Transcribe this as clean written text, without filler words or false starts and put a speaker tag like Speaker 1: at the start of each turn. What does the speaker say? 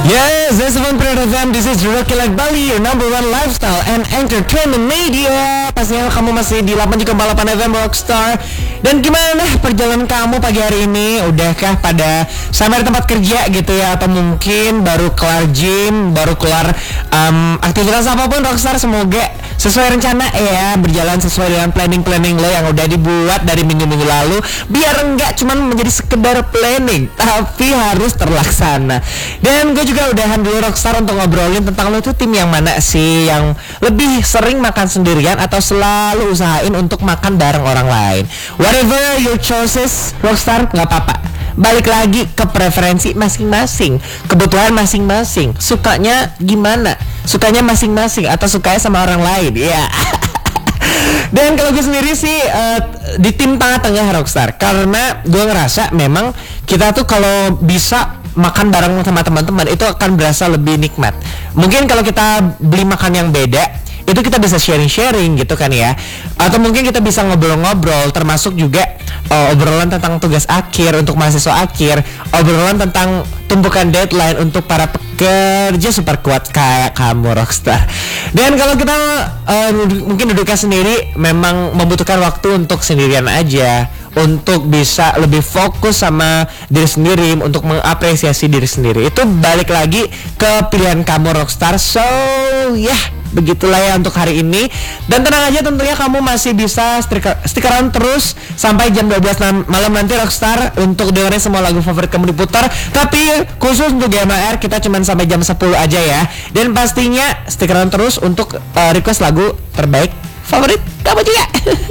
Speaker 1: Yes, this is one period of time. This is Rocky Like Bali, your number one lifestyle and entertainment media. Pastinya kamu masih di 8,8 FM Rockstar. Dan gimana perjalanan kamu pagi hari ini? Udahkah pada sampai di tempat kerja gitu ya? Atau mungkin baru kelar gym, baru kelar aktivitas apapun Rockstar. Semoga sesuai rencana ya, berjalan sesuai dengan planning lo yang udah dibuat dari minggu-minggu lalu. Biar enggak cuman menjadi sekedar planning, tapi harus terlaksana. Dan gue juga udahan dulu Rockstar untuk ngobrolin tentang lo tuh tim yang mana sih, yang lebih sering makan sendirian atau selalu usahain untuk makan bareng orang lain. Whatever your choices Rockstar, gak apa-apa. Balik lagi ke preferensi masing-masing, kebutuhan masing-masing, sukanya gimana, sukanya masing-masing atau sukanya sama orang lain ya. Yeah. Dan kalau gue sendiri sih di tim tengah-tengah Rockstar, karena gue ngerasa memang kita tuh kalau bisa makan bareng sama teman-teman itu akan berasa lebih nikmat. Mungkin kalau kita beli makan yang beda, itu kita bisa sharing-sharing gitu kan ya. Atau mungkin kita bisa ngobrol-ngobrol, termasuk juga obrolan tentang tugas akhir untuk mahasiswa akhir, obrolan tentang tumpukan deadline untuk para pekerja super kuat kayak kamu Rockstar. Dan kalau kita mungkin duduknya sendiri, memang membutuhkan waktu untuk sendirian aja, untuk bisa lebih fokus sama diri sendiri, untuk mengapresiasi diri sendiri. Itu balik lagi ke pilihan kamu Rockstar. So begitulah ya untuk hari ini. Dan tenang aja, tentunya kamu masih bisa stikeran terus sampai jam 12 malam nanti Rockstar untuk dengerin semua lagu favorit kamu diputar. Tapi khusus untuk GMR kita cuma sampai jam 10 aja ya. Dan pastinya stikeran terus untuk request lagu terbaik favorit kamu juga.